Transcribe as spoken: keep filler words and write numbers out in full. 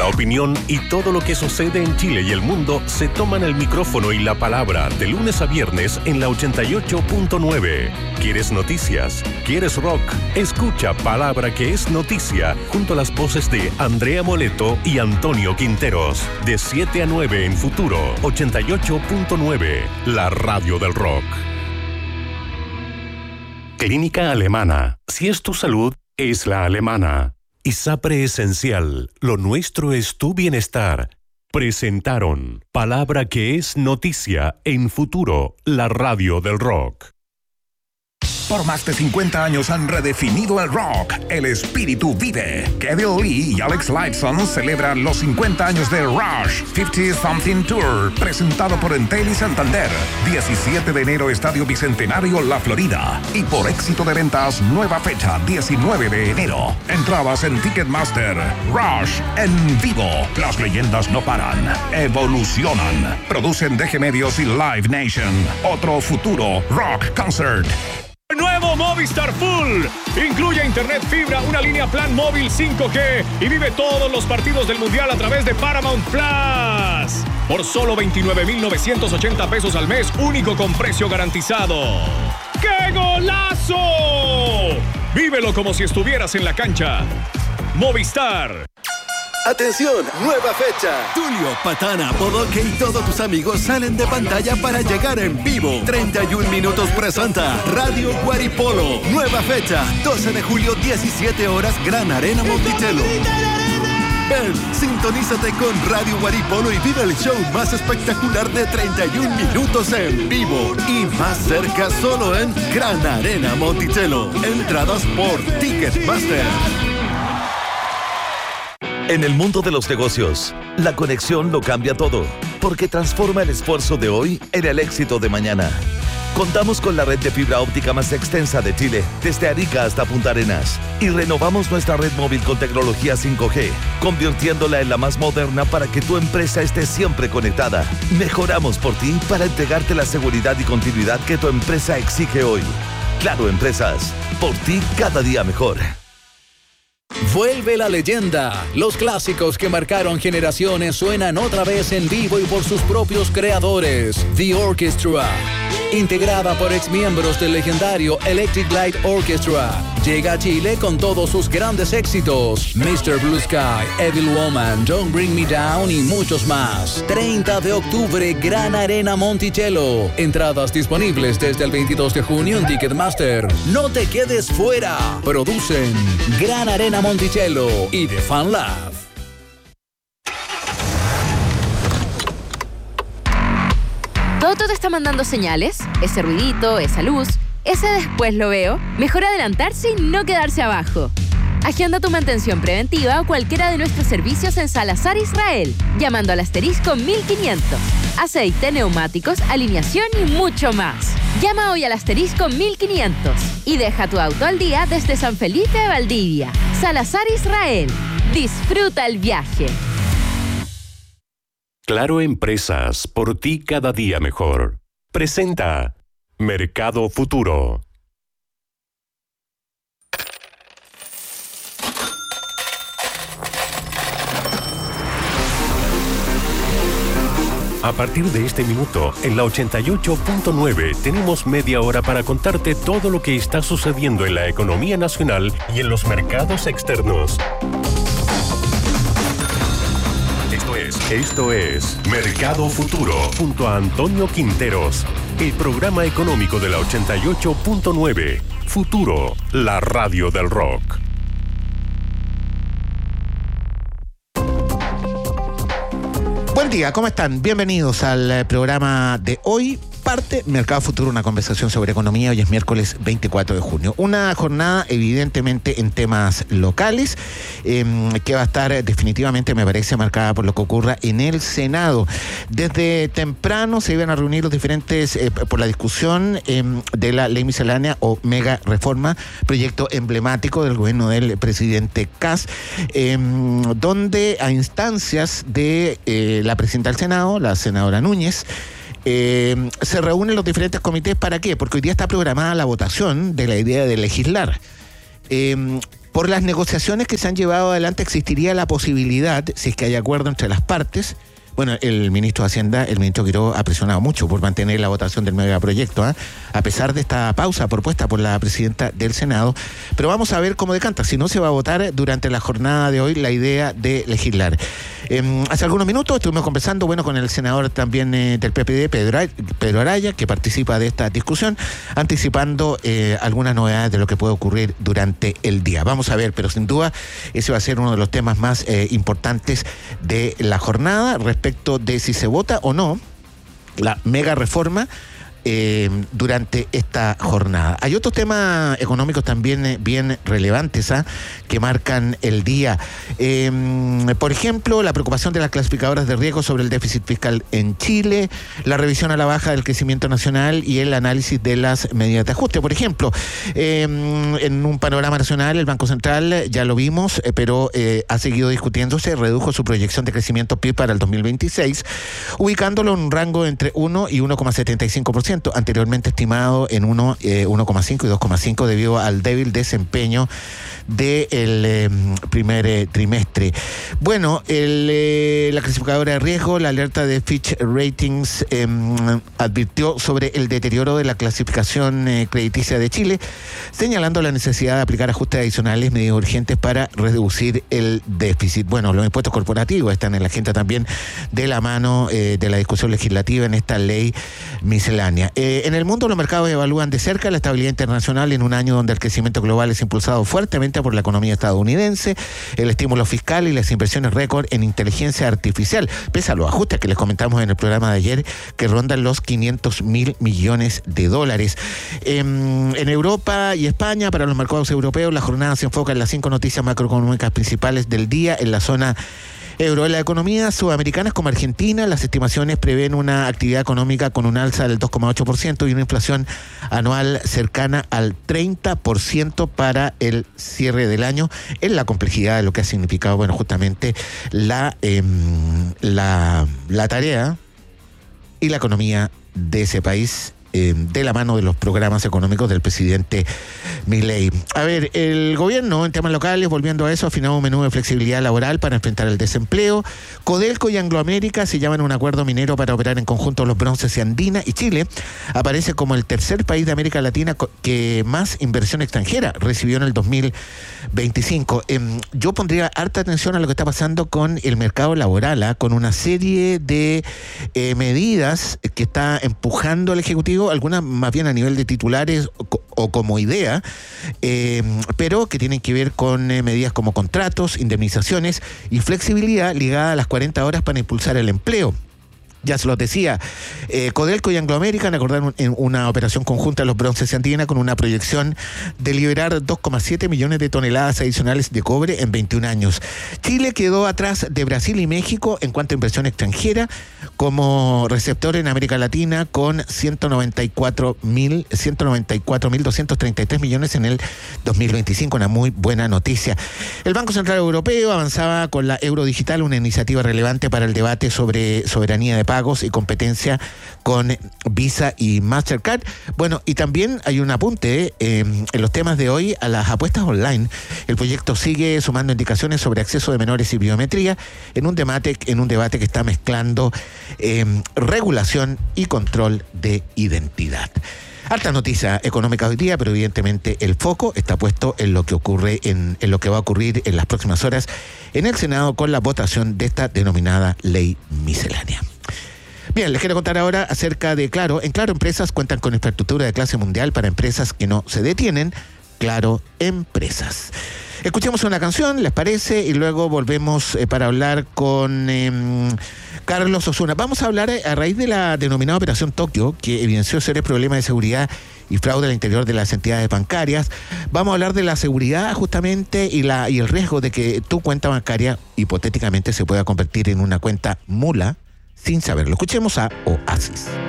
La opinión y todo lo que sucede en Chile y el mundo se toman el micrófono y la palabra de lunes a viernes en la ochenta y ocho punto nueve. ¿Quieres noticias? ¿Quieres rock? Escucha Palabra que es noticia junto a las voces de Andrea Moleto y Antonio Quinteros. De siete a nueve en Futuro ochenta y ocho punto nueve, la radio del rock. Clínica Alemana. Si es tu salud, es la alemana. ISAPRE Esencial. Lo nuestro es tu bienestar. Presentaron Palabra que es noticia en Futuro, la radio del rock. Por más de cincuenta años han redefinido el rock. El espíritu vive. Kevin Lee y Alex Lifeson celebran los cincuenta años de Rush cincuenta Something Tour, presentado por Entel y Santander. diecisiete de enero, Estadio Bicentenario, La Florida. Y por éxito de ventas, nueva fecha, diecinueve de enero. Entradas en Ticketmaster. Rush en vivo. Las leyendas no paran. Evolucionan. Producen D G Medios y Live Nation. Otro futuro Rock Concert. Nuevo Movistar Full. Incluye internet fibra, una línea plan móvil cinco G y vive todos los partidos del Mundial a través de Paramount Plus. Por solo veintinueve mil novecientos ochenta pesos al mes, único con precio garantizado. ¡Qué golazo! Vívelo como si estuvieras en la cancha. Movistar. ¡Atención! ¡Nueva fecha! Tulio, Patana, Bodoque y todos tus amigos salen de pantalla para llegar en vivo. treinta y un minutos presenta Radio Guaripolo. Nueva fecha, doce de julio, diecisiete horas, Gran Arena Monticello. Ven, sintonízate con Radio Guaripolo y vive el show más espectacular de treinta y un minutos en vivo. Y más cerca solo en Gran Arena Monticello. Entradas por Ticketmaster. En el mundo de los negocios, la conexión lo cambia todo, porque transforma el esfuerzo de hoy en el éxito de mañana. Contamos con la red de fibra óptica más extensa de Chile, desde Arica hasta Punta Arenas, y renovamos nuestra red móvil con tecnología cinco G, convirtiéndola en la más moderna para que tu empresa esté siempre conectada. Mejoramos por ti para entregarte la seguridad y continuidad que tu empresa exige hoy. Claro Empresas, por ti cada día mejor. Vuelve la leyenda. Los clásicos que marcaron generaciones suenan otra vez en vivo y por sus propios creadores. The Orchestra, integrada por exmiembros del legendario Electric Light Orchestra, llega a Chile con todos sus grandes éxitos: mister Blue Sky, Evil Woman, Don't Bring Me Down y muchos más. treinta de octubre, Gran Arena Monticello. Entradas disponibles desde el veintidós de junio en Ticketmaster. No te quedes fuera. Producen Gran Arena Monticello y The Fan Lab. ¿Toto te está mandando señales? Ese ruidito, esa luz, ese después lo veo. Mejor adelantarse y no quedarse abajo. Agenda tu mantención preventiva o cualquiera de nuestros servicios en Salazar Israel, llamando al asterisco mil quinientos. Aceite, neumáticos, alineación y mucho más. Llama hoy al asterisco mil quinientos y deja tu auto al día desde San Felipe de Valdivia. Salazar Israel. Disfruta el viaje. Claro Empresas, por ti cada día mejor. Presenta Mercado Futuro. A partir de este minuto, en la ochenta y ocho punto nueve, tenemos media hora para contarte todo lo que está sucediendo en la economía nacional y en los mercados externos. Esto es, esto es Mercado Futuro, junto a Antonio Quinteros, el programa económico de la ochenta y ocho punto nueve. Futuro, la radio del rock. Buen día, ¿cómo están? Bienvenidos al programa de hoy. Parte Mercado Futuro, una conversación sobre economía. Hoy es miércoles veinticuatro de junio. Una jornada evidentemente en temas locales, eh, que va a estar definitivamente, me parece, marcada por lo que ocurra en el Senado. Desde temprano se iban a reunir los diferentes, eh, por la discusión eh, de la ley miscelánea o mega reforma, proyecto emblemático del gobierno del presidente Kast, eh, donde a instancias de eh, la presidenta del Senado, la senadora Núñez, Eh, se reúnen los diferentes comités. ¿Para qué? Porque hoy día está programada la votación de la idea de legislar. Eh, Por las negociaciones que se han llevado adelante existiría la posibilidad, si es que hay acuerdo entre las partes. Bueno, el ministro de Hacienda, el ministro Quiró, ha presionado mucho por mantener la votación del megaproyecto, ¿eh? a pesar de esta pausa propuesta por la presidenta del Senado. Pero vamos a ver cómo decanta. Si no, se va a votar durante la jornada de hoy la idea de legislar. Eh, hace algunos minutos estuvimos conversando, bueno, con el senador también eh, del P P D, Pedro, Pedro Araya, que participa de esta discusión, anticipando eh, algunas novedades de lo que puede ocurrir durante el día. Vamos a ver, pero sin duda ese va a ser uno de los temas más eh, importantes de la jornada respecto respecto de si se vota o no la mega reforma eh, durante esta jornada. Hay otros temas económicos también eh, bien relevantes ¿eh? que marcan el día. Eh, por ejemplo, la preocupación de las clasificadoras de riesgo sobre el déficit fiscal en Chile, la revisión a la baja del crecimiento nacional y el análisis de las medidas de ajuste. Por ejemplo, eh, en un panorama nacional, el Banco Central, ya lo vimos, eh, pero eh, ha seguido discutiéndose, redujo su proyección de crecimiento P I B para el dos mil veintiséis, ubicándolo en un rango entre uno y uno coma setenta y cinco por ciento, anteriormente estimado en uno, eh, uno coma cinco y dos coma cinco debido al débil desempeño del eh, primer eh, trimestre. Bueno, el, eh, la clasificadora de riesgo, la alerta de Fitch Ratings, eh, advirtió sobre el deterioro de la clasificación eh, crediticia de Chile, señalando la necesidad de aplicar ajustes adicionales, medidas urgentes para reducir el déficit. Bueno, los impuestos corporativos están en la agenda también de la mano eh, de la discusión legislativa en esta ley miscelánea. Eh, en el mundo, los mercados evalúan de cerca la estabilidad internacional en un año donde el crecimiento global es impulsado fuertemente por la economía estadounidense, el estímulo fiscal y las inversiones récord en inteligencia artificial, pese a los ajustes que les comentamos en el programa de ayer, que rondan los quinientos mil millones de dólares. Eh, en Europa y España, para los mercados europeos, la jornada se enfoca en las cinco noticias macroeconómicas principales del día en la zona euro. En la economía sudamericana como Argentina, las estimaciones prevén una actividad económica con un alza del dos coma ocho por ciento y una inflación anual cercana al treinta por ciento para el cierre del año, en la complejidad de lo que ha significado, bueno, justamente la, eh, la, la tarea y la economía de ese país, eh, de la mano de los programas económicos del presidente Milei. A ver, el gobierno en temas locales, volviendo a eso, ha afinado un menú de flexibilidad laboral para enfrentar el desempleo. Codelco y Anglo América se llaman un acuerdo minero para operar en conjunto los bronces y Andina, y Chile aparece como el tercer país de América Latina que más inversión extranjera recibió en el dos mil veinticinco. Eh, yo pondría harta atención a lo que está pasando con el mercado laboral, ¿eh? con una serie de eh, medidas que está empujando el Ejecutivo, algunas más bien a nivel de titulares o, o como idea, eh, pero que tienen que ver con eh, medidas como contratos, indemnizaciones y flexibilidad ligada a las cuarenta horas para impulsar el empleo. Ya se los decía, eh, Codelco y Anglo American acordaron en una operación conjunta de los bronces y Andina con una proyección de liberar dos coma siete millones de toneladas adicionales de cobre en veintiún años. Chile quedó atrás de Brasil y México en cuanto a inversión extranjera como receptor en América Latina, con ciento noventa y cuatro mil doscientos treinta y tres millones en el dos mil veinticinco, una muy buena noticia. El Banco Central Europeo avanzaba con la Eurodigital, una iniciativa relevante para el debate sobre soberanía de pagos y competencia con Visa y Mastercard. Bueno, y también hay un apunte eh, en los temas de hoy a las apuestas online. El proyecto sigue sumando indicaciones sobre acceso de menores y biometría en un debate, en un debate que está mezclando eh, regulación y control de identidad. Harta noticia económica hoy día, pero evidentemente el foco está puesto en lo que ocurre, en, en lo que va a ocurrir en las próximas horas en el Senado con la votación de esta denominada ley miscelánea. Bien, les quiero contar ahora acerca de Claro. En Claro Empresas cuentan con infraestructura de clase mundial para empresas que no se detienen. Claro Empresas. Escuchemos una canción, ¿les parece? Y luego volvemos eh, para hablar con eh, Carlos Osuna. Vamos a hablar eh, a raíz de la denominada Operación Tokio, que evidenció serios problemas de seguridad y fraude al interior de las entidades bancarias. Vamos a hablar de la seguridad justamente y, la, y el riesgo de que tu cuenta bancaria hipotéticamente se pueda convertir en una cuenta mula sin saberlo. Escuchemos a Oasis.